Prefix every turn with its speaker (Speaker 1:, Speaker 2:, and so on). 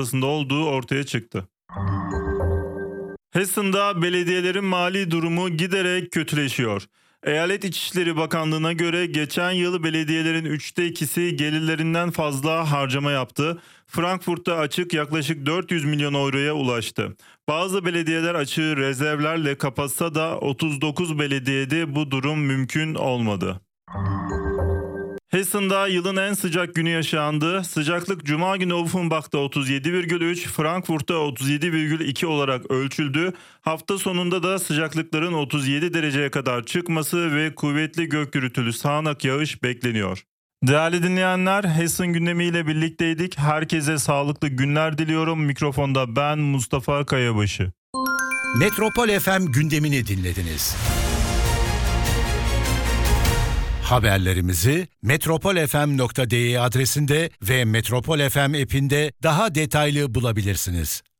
Speaker 1: arasında olduğu ortaya çıktı. Hessen'da belediyelerin mali durumu giderek kötüleşiyor. Eyalet İçişleri Bakanlığı'na göre geçen yıl belediyelerin 2/3'ü gelirlerinden fazla harcama yaptı. Frankfurt'ta açık yaklaşık 400 milyon euroya ulaştı. Bazı belediyeler açığı rezervlerle kapatsa da 39 belediyede bu durum mümkün olmadı. Hessen'da yılın en sıcak günü yaşandı. Sıcaklık Cuma günü Offenbach'ta 37,3, Frankfurt'ta 37,2 olarak ölçüldü. Hafta sonunda da sıcaklıkların 37 dereceye kadar çıkması ve kuvvetli gök gürültülü sağanak yağış bekleniyor. Değerli dinleyenler, Hessen gündemiyle birlikteydik. Herkese sağlıklı günler diliyorum. Mikrofonda ben Mustafa Kayabaşı.
Speaker 2: Metropol FM gündemini dinlediniz. Haberlerimizi metropolfm.de adresinde ve Metropol FM app'inde daha detaylı bulabilirsiniz.